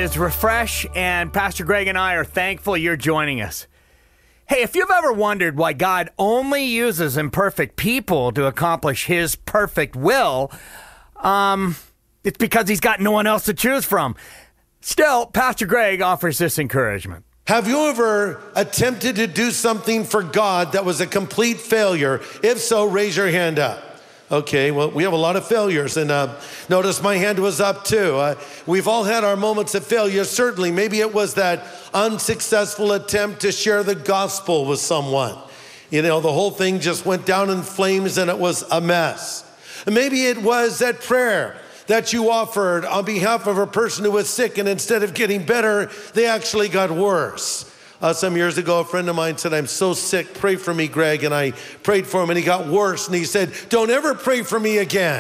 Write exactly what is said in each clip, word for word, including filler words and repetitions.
is Refresh, and Pastor Greg and I are thankful you're joining us. Hey, if you've ever wondered why God only uses imperfect people to accomplish his perfect will, um, it's because he's got no one else to choose from. Still, Pastor Greg offers this encouragement. Have you ever attempted to do something for God that was a complete failure? If so, raise your hand up. Okay, well, we have a lot of failures, and uh, notice my hand was up too. Uh, we've all had our moments of failure, certainly. Maybe it was that unsuccessful attempt to share the gospel with someone. You know, the whole thing just went down in flames and it was a mess. And maybe it was that prayer that you offered on behalf of a person who was sick, and instead of getting better, they actually got worse. Uh, some years ago, a friend of mine said, "I'm so sick, pray for me, Greg." And I prayed for him and he got worse, and he said, "Don't ever pray for me again."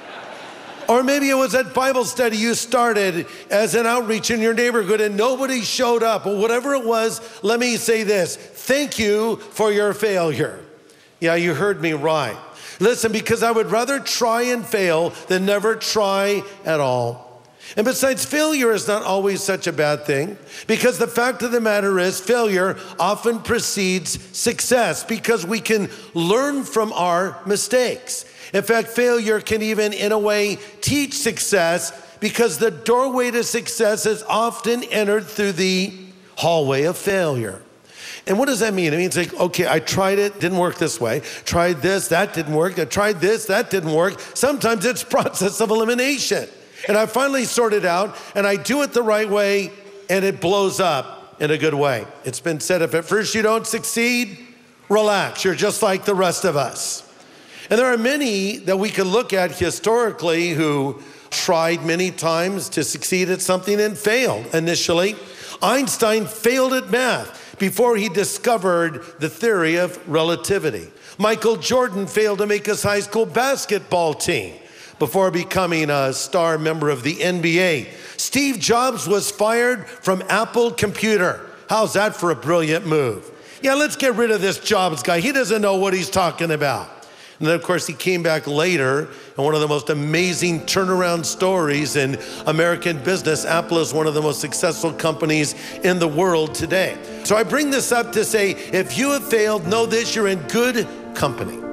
Or maybe it was that Bible study you started as an outreach in your neighborhood and nobody showed up. Or whatever it was, let me say this: thank you for your failure. Yeah, you heard me right. Listen, because I would rather try and fail than never try at all. And besides, failure is not always such a bad thing, because the fact of the matter is failure often precedes success, because we can learn from our mistakes. In fact, failure can even, in a way, teach success, because the doorway to success is often entered through the hallway of failure. And what does that mean? It means like, okay, I tried it, didn't work this way. Tried this, that didn't work. I tried this, that didn't work. Sometimes it's process of elimination. And I finally sorted out, and I do it the right way, and it blows up in a good way. It's been said, if at first you don't succeed, relax. You're just like the rest of us. And there are many that we can look at historically who tried many times to succeed at something and failed initially. Einstein failed at math before he discovered the theory of relativity. Michael Jordan failed to make his high school basketball team before becoming a star member of the N B A. Steve Jobs was fired from Apple Computer. How's that for a brilliant move? Yeah, let's get rid of this Jobs guy. He doesn't know what he's talking about. And then, of course, he came back later, and one of the most amazing turnaround stories in American business. Apple is one of the most successful companies in the world today. So I bring this up to say, if you have failed, know this: you're in good company.